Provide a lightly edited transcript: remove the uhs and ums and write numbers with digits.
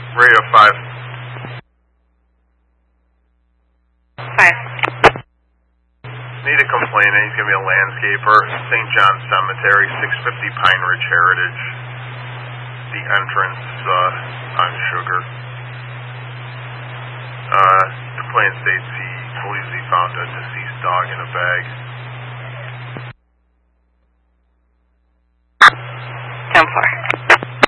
Radio 5. 5. Need a complainant. He's going to be a landscaper. St. John Cemetery, 650 Pine Ridge Heritage. The entrance on Sugar. Complainant states he believes he found a deceased dog in a bag. 10-4.